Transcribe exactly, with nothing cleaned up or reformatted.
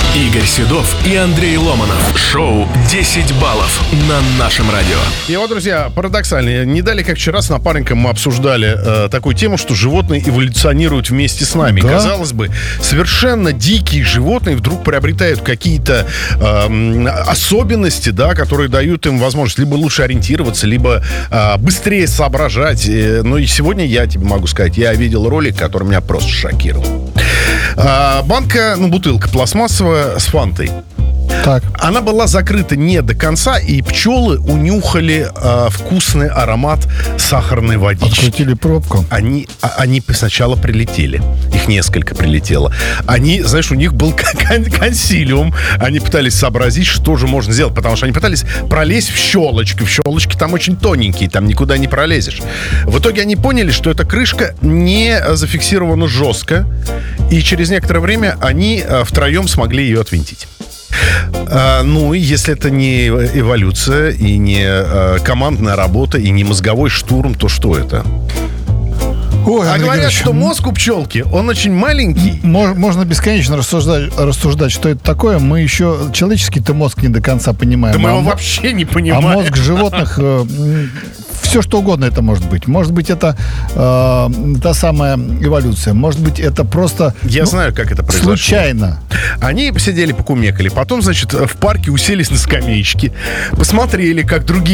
Игорь Седов и Андрей Ломанов. Шоу десять баллов на нашем радио. И вот, друзья, парадоксально. Не далее, как вчера с напарником мы обсуждали э, такую тему, что животные эволюционируют вместе с нами. Да? Казалось бы, совершенно дикие животные вдруг приобретают какие-то э, особенности, да, которые дают им возможность либо лучше ориентироваться, либо э, быстрее соображать. Э, ну и сегодня я тебе могу сказать, я видел ролик, который меня просто шокировал. Э, банка, ну, бутылка пластмассовая с фантой. Так. Она была закрыта не до конца, и пчелы унюхали э, вкусный аромат сахарной водички. Открутили пробку. Они, а- они сначала прилетели. Их несколько прилетело. Они, знаешь, у них был кон- консилиум. Они пытались сообразить, что же можно сделать. Потому что они пытались пролезть в щелочки. В щелочки там очень тоненькие, там никуда не пролезешь. В итоге они поняли, что эта крышка не зафиксирована жестко. И через некоторое время они э, втроем смогли ее отвинтить. А, ну, если это не эволюция и не а, командная работа, и не мозговой штурм, то что это? Ой, А Андрей говорят, Григорьевич, что мозг у пчелки, он очень маленький. Мож- Можно бесконечно рассуждать, рассуждать, что это такое. Мы еще человеческий-то мозг не до конца понимаем. Да мы А его мо- вообще не А понимаем. мозг животных, э, м, все что угодно это может быть. Может быть, это э, та самая эволюция. Может быть, это просто Я ну, знаю, как это произошло. случайно. Они посидели, покумекали. Потом, значит, в парке уселись на скамеечки, посмотрели, как другие